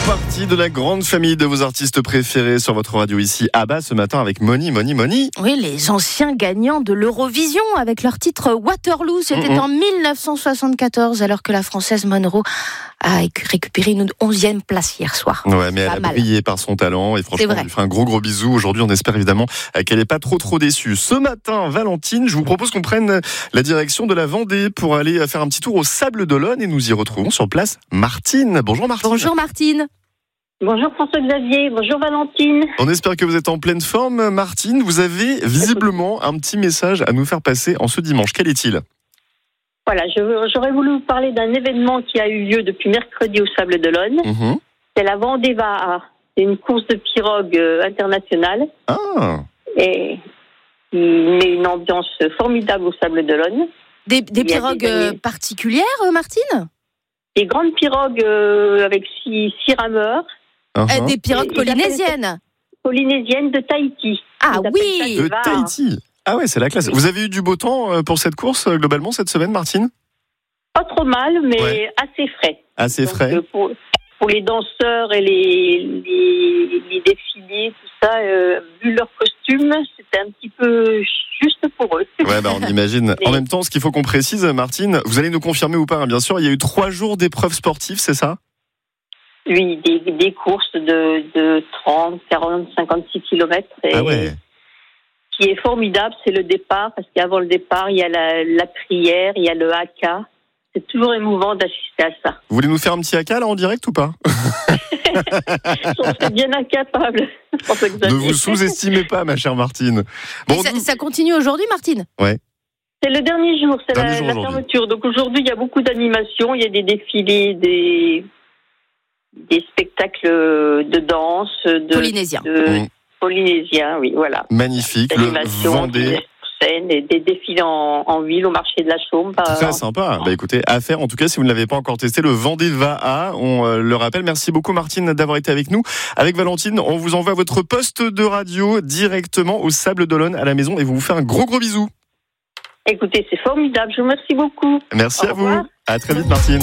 partie de la grande famille de vos artistes préférés sur votre radio ici. Abba ce matin avec Moni. Oui, les anciens gagnants de l'Eurovision avec leur titre Waterloo. C'était en 1974 alors que la Française Monroe a récupéré une 11e place hier soir. Ouais, mais elle a brillé par son talent et franchement, on lui fait un gros bisou. Aujourd'hui, on espère évidemment qu'elle n'est pas trop déçue. Ce matin, Valentine, je vous propose qu'on prenne la direction de la Vendée pour aller faire un petit tour au Sables d'Olonne et nous y retrouvons sur place Martine. Bonjour Martine. Bonjour Martine. Bonjour François-Xavier, bonjour Valentine. On espère que vous êtes en pleine forme. Martine, vous avez visiblement un petit message à nous faire passer en ce dimanche. Quel est-il ? Voilà, j'aurais voulu vous parler d'un événement qui a eu lieu depuis mercredi au Sables d'Olonne. C'est la Vendée Va. C'est une course de pirogue internationale. Et qui met une ambiance formidable au Sables d'Olonne. Des pirogues particulières, Martine ? Des grandes pirogues avec six rameurs. Des pirogues polynésiennes. Polynésiennes de Tahiti. Ah oui, de Tahiti. Ah ouais, c'est la classe. Vous avez eu du beau temps pour cette course globalement cette semaine, Martine ? Pas trop mal, mais assez frais. Assez frais. Pour les danseurs et les défilés, tout ça, vu leur costume, c'était un petit peu juste pour eux. Ouais, on imagine. En même temps, ce qu'il faut qu'on précise, Martine, vous allez nous confirmer ou pas, bien sûr, il y a eu 3 jours d'épreuves sportives, c'est ça ? Oui, des courses de 30, 40, 56 kilomètres. Ah ouais. Ce qui est formidable, c'est le départ, parce qu'avant le départ, il y a la prière, il y a le haka. C'est toujours émouvant d'assister à ça. Vous voulez nous faire un petit haka là en direct ou pas ? J'en serais bien incapable. Ne vous sous-estimez pas, ma chère Martine. Bon, ça continue aujourd'hui, Martine ? Ouais. C'est le dernier jour, c'est la fermeture. Donc aujourd'hui, il y a beaucoup d'animations, il y a des défilés, des spectacles de danse, polynésiens. Polynésiens, oui, voilà. Magnifique, le Vendée. Et des défilés en ville au marché de la Chaume. Très sympa. Écoutez, à faire en tout cas si vous ne l'avez pas encore testé, le Vendée Va. On le rappelle. Merci beaucoup Martine d'avoir été avec nous. Avec Valentine, on vous envoie votre poste de radio directement au Sables d'Olonne à la maison et vous fait un gros bisou. Écoutez, c'est formidable. Je vous remercie beaucoup. Merci à vous. À très vite Martine.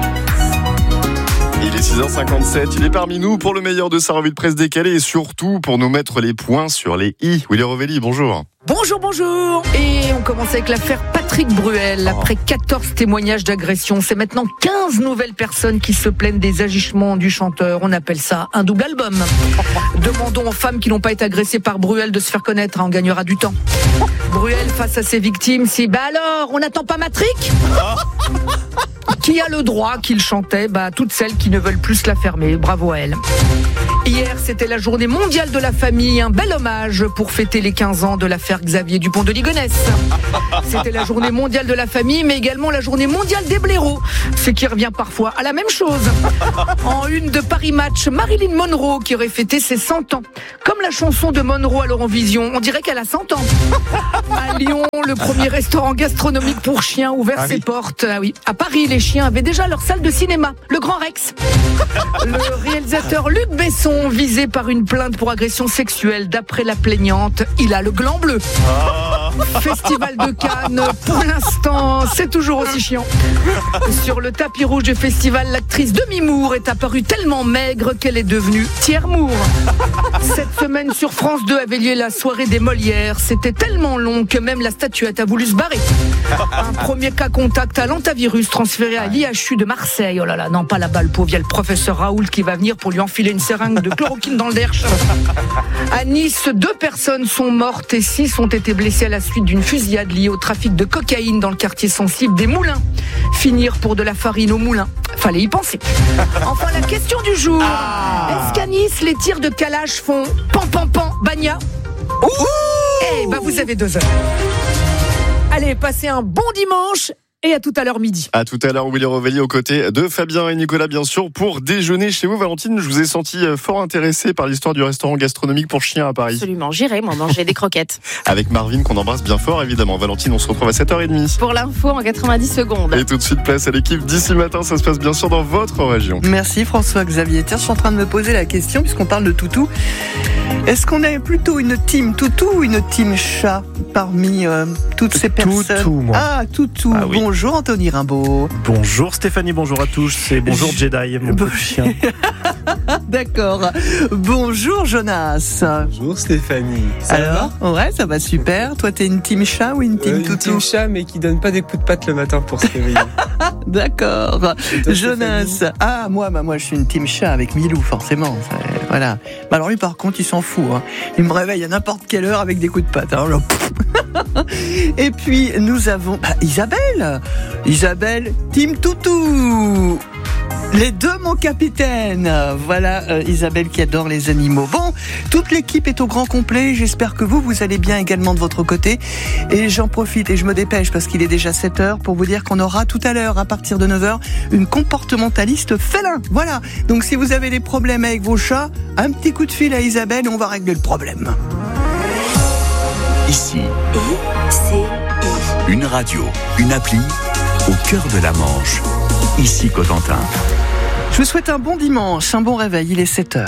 Il est 6h57, il est parmi nous pour le meilleur de sa revue de presse décalée et surtout pour nous mettre les points sur les i. Willy Rovelli, bonjour. Bonjour. Et on commence avec l'affaire Patrick Bruel. Après 14 témoignages d'agression, c'est maintenant 15 nouvelles personnes qui se plaignent des agissements du chanteur. On appelle ça un double album. Demandons aux femmes qui n'ont pas été agressées par Bruel de se faire connaître, on gagnera du temps. Bruel face à ses victimes, alors, on n'attend pas Matrick ? Qui a le droit qu'il chantait ? Toutes celles qui ne veulent plus la fermer. Bravo à elle. Hier, c'était la journée mondiale de la famille. Un bel hommage pour fêter les 15 ans de l'affaire Xavier Dupont de Ligonnès. C'était la journée mondiale de la famille, mais également la journée mondiale des blaireaux. Ce qui revient parfois à la même chose. En une de Paris Match, Marilyn Monroe qui aurait fêté ses 100 ans. Comme la chanson de Monroe à l'Eurovision, on dirait qu'elle a 100 ans. À Lyon, le premier restaurant gastronomique pour chiens ouvert ses portes. Ah oui. À Paris, les chiens avaient déjà leur salle de cinéma, le Grand Rex. Le réalisateur Luc Besson, visé par une plainte pour agression sexuelle, d'après la plaignante, il a le gland bleu. Festival de Cannes, pour l'instant, c'est toujours aussi chiant. Sur le tapis rouge du festival, l'actrice Demi Moore est apparue tellement maigre qu'elle est devenue Thiers Moore. Cette semaine sur France 2 avait lieu la soirée des Molières. C'était tellement long que même la statuette a voulu se barrer. Un premier cas contact à l'antavirus transféré à l'IHU de Marseille. Oh là là, non pas là-bas, le pauvre, il y a le professeur Raoult qui va venir pour lui enfiler une seringue de chloroquine dans le derche. À Nice, 2 personnes sont mortes et 6 ont été blessées à la suite d'une fusillade liée au trafic de cocaïne dans le quartier sensible des Moulins. Finir pour de la farine au moulin. Fallait y penser. Enfin, la question du jour. Est-ce qu'à Nice, les tirs de Kalash font pan, bagna ? Vous avez 2 heures. Allez, passez un bon dimanche. Et à tout à l'heure midi. À tout à l'heure, Willy Rovelli aux côtés de Fabien et Nicolas, bien sûr, pour déjeuner chez vous. Valentine, je vous ai senti fort intéressée par l'histoire du restaurant gastronomique pour chiens à Paris. Absolument, j'irai manger des croquettes. Avec Marvin, qu'on embrasse bien fort, évidemment. Valentine, on se retrouve à 7h30. Pour l'info en 90 secondes. Et tout de suite, place à l'équipe d'ici matin. Ça se passe bien sûr dans votre région. Merci François-Xavier. Tiens, je suis en train de me poser la question, puisqu'on parle de toutou. Est-ce qu'on est plutôt une team toutou ou une team chat ? parmi toutes ces personnes? Toutou, moi. Ah, Toutou. Ah, oui. Bonjour Anthony Rimbaud. Bonjour Stéphanie, bonjour à tous et bonjour Jedi, mon petit chien. D'accord. Bonjour Jonas. Bonjour Stéphanie. Ça va? Ouais, ça va super. Toi, t'es une team chat ou une team toutou? Une team chat, mais qui donne pas des coups de patte le matin pour se réveiller. D'accord. Toi, Jonas. Stéphanie? Ah, moi, je suis une team chat avec Milou, forcément. Voilà. Alors lui, par contre, il s'en fout. Hein. Il me réveille à n'importe quelle heure avec des coups de patte. Alors, et puis, nous avons Isabelle. Isabelle, team toutou. Les deux, mon capitaine. Voilà, Isabelle qui adore les animaux. Bon, toute l'équipe est au grand complet. J'espère que vous allez bien également de votre côté. Et j'en profite et je me dépêche parce qu'il est déjà 7h pour vous dire qu'on aura tout à l'heure, à partir de 9h, une comportementaliste félin. Voilà. Donc si vous avez des problèmes avec vos chats, un petit coup de fil à Isabelle et on va régler le problème. Ici, une radio, une appli au cœur de la Manche. Ici Cotentin. Je vous souhaite un bon dimanche, un bon réveil, il est 7h.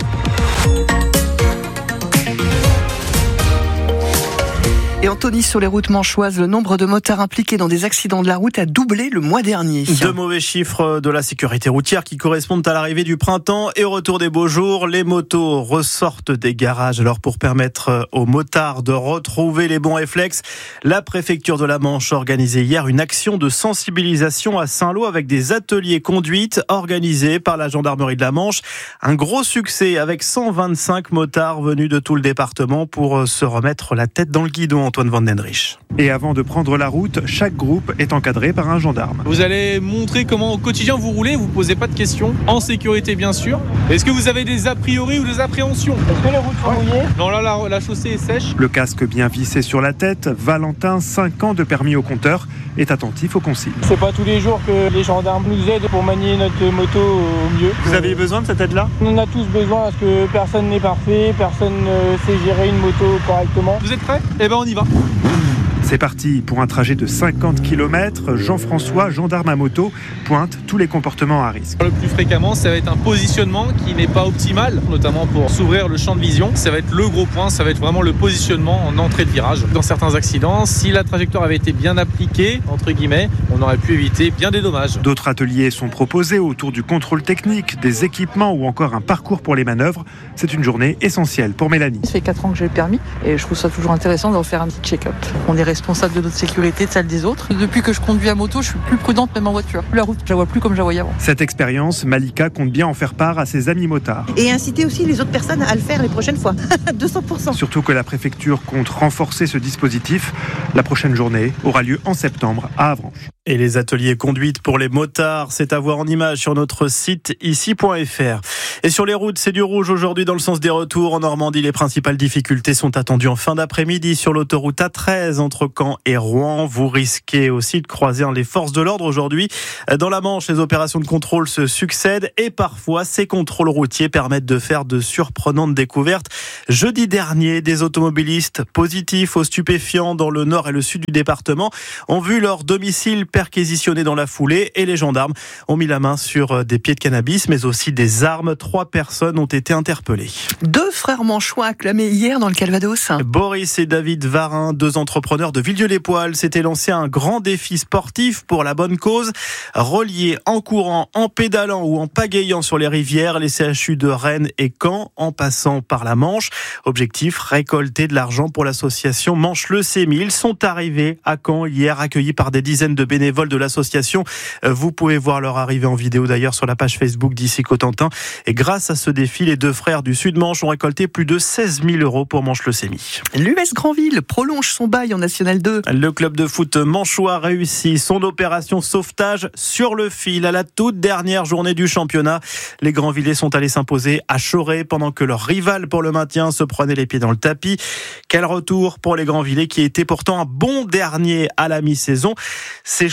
Et Anthony, sur les routes manchoises, le nombre de motards impliqués dans des accidents de la route a doublé le mois dernier. De mauvais chiffres de la sécurité routière qui correspondent à l'arrivée du printemps et au retour des beaux jours. Les motos ressortent des garages. Alors pour permettre aux motards de retrouver les bons réflexes, la préfecture de la Manche a organisé hier une action de sensibilisation à Saint-Lô avec des ateliers conduite organisés par la gendarmerie de la Manche. Un gros succès avec 125 motards venus de tout le département pour se remettre la tête dans le guidon. Antoine Van Den Rich. Et avant de prendre la route, chaque groupe est encadré par un gendarme. Vous allez montrer comment au quotidien vous roulez, vous posez pas de questions, en sécurité bien sûr. Est-ce que vous avez des a priori ou des appréhensions? Est-ce que les routes sont mouillées? Non, là la chaussée est sèche. Le casque bien vissé sur la tête, Valentin, 5 ans de permis au compteur, est attentif aux consignes. C'est pas tous les jours que les gendarmes nous aident pour manier notre moto au mieux. Vous avez besoin de cette aide-là? On a tous besoin parce que personne n'est parfait, personne ne sait gérer une moto correctement. Vous êtes prêts? Eh ben on y va. C'est parti pour un trajet de 50 km. Jean-François, gendarme à moto, pointe tous les comportements à risque. Le plus fréquemment, ça va être un positionnement qui n'est pas optimal, notamment pour s'ouvrir le champ de vision. Ça va être le gros point, ça va être vraiment le positionnement en entrée de virage. Dans certains accidents, si la trajectoire avait été bien appliquée, entre guillemets, on aurait pu éviter bien des dommages. D'autres ateliers sont proposés autour du contrôle technique, des équipements ou encore un parcours pour les manœuvres. C'est une journée essentielle pour Mélanie. Ça fait 4 ans que j'ai le permis et je trouve ça toujours intéressant d'en faire un petit check-up. On est responsable de notre sécurité, de celle des autres. Depuis que je conduis à moto, je suis plus prudente même en voiture. La route, je la vois plus comme je la voyais avant. Cette expérience, Malika compte bien en faire part à ses amis motards. Et inciter aussi les autres personnes à le faire les prochaines fois. 200%. Surtout que la préfecture compte renforcer ce dispositif. La prochaine journée aura lieu en septembre à Avranches. Et les ateliers conduite pour les motards, c'est à voir en image sur notre site ici.fr. Et sur les routes, c'est du rouge aujourd'hui dans le sens des retours. En Normandie, les principales difficultés sont attendues en fin d'après-midi sur l'autoroute A13 entre Caen et Rouen. Vous risquez aussi de croiser les forces de l'ordre aujourd'hui. Dans la Manche, les opérations de contrôle se succèdent et parfois ces contrôles routiers permettent de faire de surprenantes découvertes. Jeudi dernier, des automobilistes positifs aux stupéfiants dans le nord et le sud du département ont vu leur domicile perquisitionné dans la foulée et les gendarmes ont mis la main sur des pieds de cannabis mais aussi des armes. 3 personnes ont été interpellées. 2 frères manchois acclamés hier dans le Calvados. Boris et David Varin, 2 entrepreneurs de Villedieu-les-Poêles, s'étaient lancés un grand défi sportif pour la bonne cause. Reliés en courant, en pédalant ou en pagayant sur les rivières, les CHU de Rennes et Caen, en passant par la Manche. Objectif, récolter de l'argent pour l'association Manche-Leucémie. Ils sont arrivés à Caen hier, accueillis par des dizaines de bénévoles de l'association. Vous pouvez voir leur arrivée en vidéo d'ailleurs sur la page Facebook d'Ici Cotentin. Et grâce à ce défi, les 2 frères du Sud-Manche ont récolté plus de 16 000 € pour Manche-Leucémie. L'US Granville prolonge son bail en National 2. Le club de foot manchois réussit son opération sauvetage sur le fil à la toute dernière journée du championnat. Les Granvillais sont allés s'imposer à Choré pendant que leur rival pour le maintien se prenait les pieds dans le tapis. Quel retour pour les Granvillais qui étaient pourtant un bon dernier à la mi-saison. C'est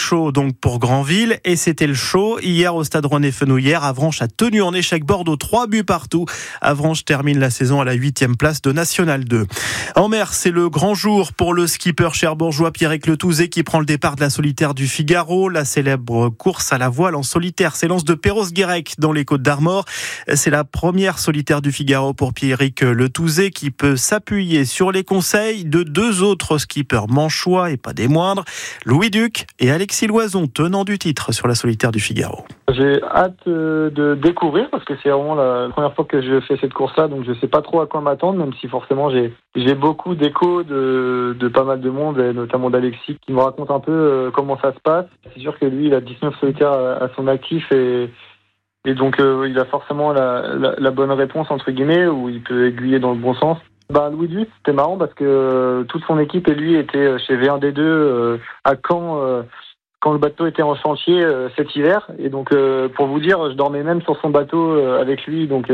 chaud donc pour Granville et c'était le chaud hier au stade René-Fenouillère. Avranches a tenu en échec Bordeaux 3 buts partout. Avranches termine la saison à la 8e place de National 2. En mer, c'est le grand jour pour le skipper cherbourgeois Pierrick Letouzé qui prend le départ de la solitaire du Figaro. La célèbre course à la voile en solitaire s'élance de Perros-Guirec dans les Côtes d'Armor. C'est la première solitaire du Figaro pour Pierrick Letouzé qui peut s'appuyer sur les conseils de 2 autres skippers manchois et pas des moindres, Louis Duc et Alexis Loison, tenants du titre sur la solitaire du Figaro. J'ai hâte de découvrir parce que c'est vraiment la première fois que je fais cette course-là, donc je sais pas trop à quoi m'attendre, même si forcément j'ai beaucoup d'échos de pas mal de monde, et notamment d'Alexis, qui me raconte un peu comment ça se passe. C'est sûr que lui, il a 19 solitaires à son actif et donc il a forcément la bonne réponse, entre guillemets, où il peut aiguiller dans le bon sens. Louis Duc, c'était marrant parce que toute son équipe et lui étaient chez V1D2 à Caen quand le bateau était en chantier cet hiver. Et donc, pour vous dire, je dormais même sur son bateau avec lui. Donc,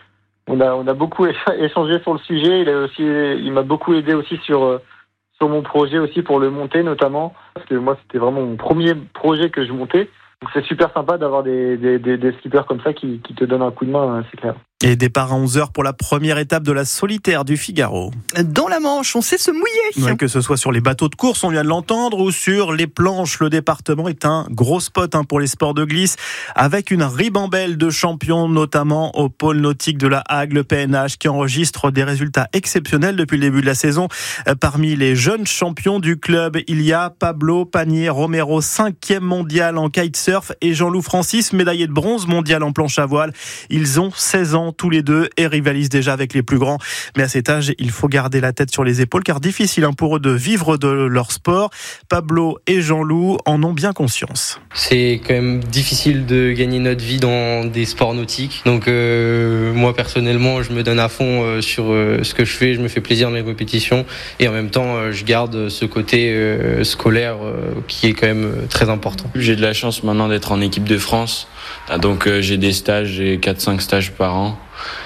on a beaucoup échangé sur le sujet. Il m'a beaucoup aidé aussi sur mon projet aussi pour le monter notamment. Parce que moi, c'était vraiment mon premier projet que je montais. Donc, c'est super sympa d'avoir des skippers comme ça qui te donnent un coup de main, c'est clair. Et départ à 11h pour la première étape de la solitaire du Figaro. Dans la Manche, on sait se mouiller. Ouais, que ce soit sur les bateaux de course, on vient de l'entendre, ou sur les planches, le département est un gros spot pour les sports de glisse, avec une ribambelle de champions, notamment au pôle nautique de la Hague, le PNH, qui enregistre des résultats exceptionnels depuis le début de la saison. Parmi les jeunes champions du club, il y a Pablo Panier Romero, 5e mondial en kitesurf, et Jean-Loup Francis, médaillé de bronze mondial en planche à voile. Ils ont 16 ans tous les deux et rivalisent déjà avec les plus grands. Mais à cet âge, il faut garder la tête sur les épaules car difficile pour eux de vivre de leur sport. Pablo et Jean-Loup en ont bien conscience. C'est quand même difficile de gagner notre vie dans des sports nautiques. Donc moi personnellement, je me donne à fond sur ce que je fais. Je me fais plaisir dans les compétitions et en même temps, je garde ce côté scolaire qui est quand même très important. J'ai de la chance maintenant d'être en équipe de France. Donc j'ai des stages, j'ai 4-5 stages par an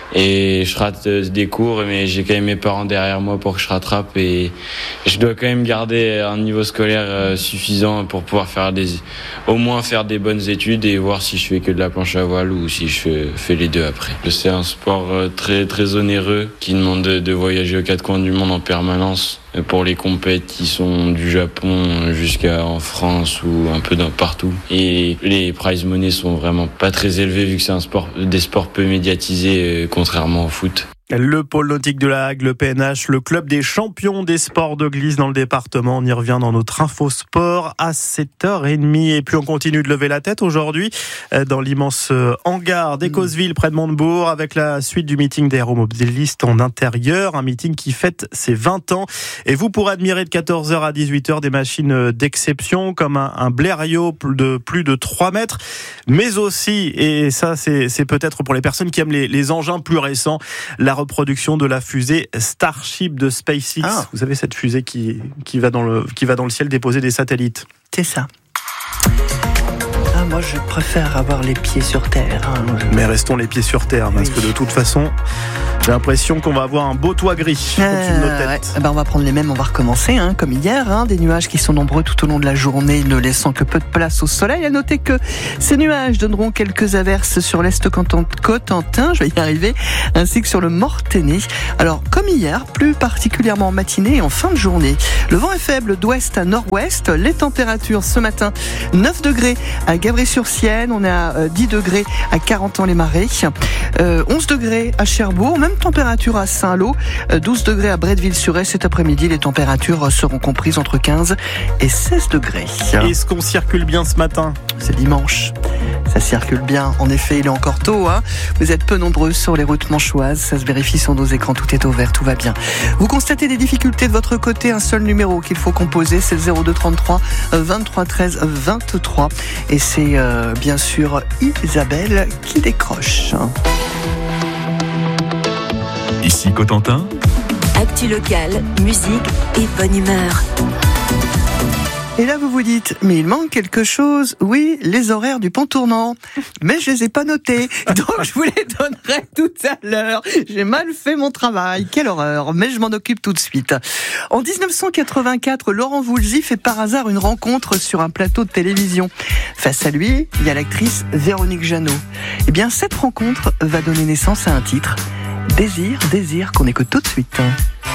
et je rate des cours, mais j'ai quand même mes parents derrière moi pour que je rattrape et je dois quand même garder un niveau scolaire suffisant pour pouvoir au moins faire des bonnes études et voir si je fais que de la planche à voile ou si je fais les deux après. C'est un sport très très onéreux qui demande de voyager aux 4 coins du monde en permanence. Pour les compètes qui sont du Japon jusqu'en France ou un peu partout. Et les prize money sont vraiment pas très élevés vu que c'est des sports peu médiatisés contrairement au foot. Le pôle nautique de la Hague, le PNH, le club des champions des sports de glisse dans le département. On y revient dans notre info sport à 7h30. Et puis on continue de lever la tête aujourd'hui dans l'immense hangar d'Écosville près de Montebourg avec la suite du meeting des aéromobilistes en intérieur. Un meeting qui fête ses 20 ans. Et vous pourrez admirer de 14h à 18h des machines d'exception comme un Blériot de plus de 3 mètres. Mais aussi, et ça c'est peut-être pour les personnes qui aiment les engins plus récents, la reproduction de la fusée Starship de SpaceX. Vous savez, cette fusée qui va dans le ciel déposer des satellites. C'est ça. Moi, je préfère avoir les pieds sur terre. Mais restons les pieds sur terre, parce que de toute façon, j'ai l'impression qu'on va avoir un beau toit gris au-dessus de nos têtes. On va prendre les mêmes, on va recommencer, comme hier. Des nuages qui sont nombreux tout au long de la journée, ne laissant que peu de place au soleil. À noter que ces nuages donneront quelques averses sur l'Est Cotentin, je vais y arriver, ainsi que sur le Mortainais. Alors, comme hier, plus particulièrement en matinée et en fin de journée. Le vent est faible d'ouest à nord-ouest. Les températures ce matin, 9 degrés à Gavry-sur-Sienne, on est à 10 degrés à Carentan-les-Marais, 11 degrés à Cherbourg, même température à Saint-Lô, 12 degrés à Bretteville-sur-Aix. Cet après-midi, les températures seront comprises entre 15 et 16 degrés. Est-ce qu'on circule bien ce matin ? C'est dimanche. Ça circule bien. En effet, il est encore tôt. Vous êtes peu nombreux sur les routes manchoises. Ça se vérifie sur nos écrans. Tout est au vert. Tout va bien. Vous constatez des difficultés de votre côté. Un seul numéro qu'il faut composer. C'est le 02 33 23 13 23. Et c'est bien sûr Isabelle qui décroche. Ici Cotentin. Actu locale, musique et bonne humeur. Et là, vous vous dites, mais il manque quelque chose. Oui, les horaires du pont tournant. Mais je les ai pas notés. Donc, je vous les donnerai tout à l'heure. J'ai mal fait mon travail. Quelle horreur. Mais je m'en occupe tout de suite. En 1984, Laurent Voulzy fait par hasard une rencontre sur un plateau de télévision. Face à lui, il y a l'actrice Véronique Jeannot. Eh bien, cette rencontre va donner naissance à un titre. Désir, qu'on écoute tout de suite.